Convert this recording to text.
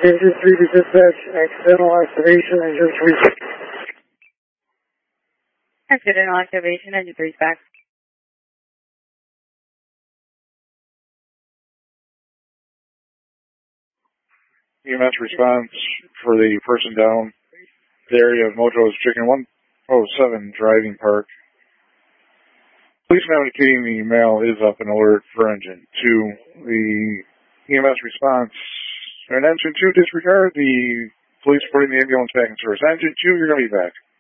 Engine 3 to dispatch, accidental activation, engine 3. Accidental activation, engine 3 back. EMS response for the person down the area of Mojo's Chicken 107 Driving Park. Police indicating the male is up and alert for engine 2. The EMS response, and engine 2 disregard, the police putting the ambulance back in service. Engine 2, you're going to be back.